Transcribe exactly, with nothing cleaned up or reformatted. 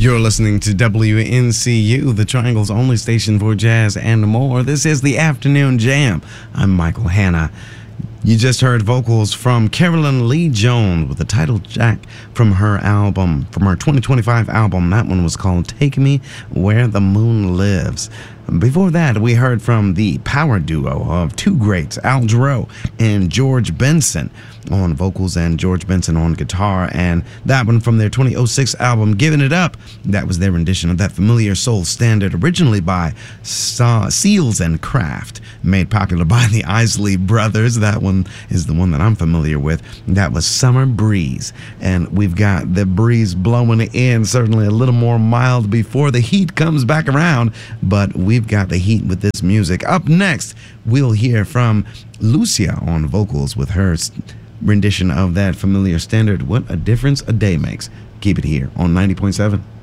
You're listening to W N C U, the Triangle's only station for jazz and more. This is the Afternoon Jam. I'm Michael Hanna. You just heard vocals from Carolyn Lee Jones with the title track from her album, from her twenty twenty-five album. That one was called Take Me Where the Moon Lives. Before that, we heard from the power duo of two greats, Al Jarreau and George Benson on vocals and George Benson on guitar. And that one from their twenty oh six album, Giving It Up. That was their rendition of that familiar soul standard, originally by Seals and Kraft, made popular by the Isley Brothers. That one is the one that I'm familiar with. That was Summer Breeze. And we've got the breeze blowing in, certainly a little more mild before the heat comes back around. But we've got the heat with this music. Up next, we'll hear from Lucia on vocals with her rendition of that familiar standard, What a Difference a Day Makes. Keep it here on ninety point seven.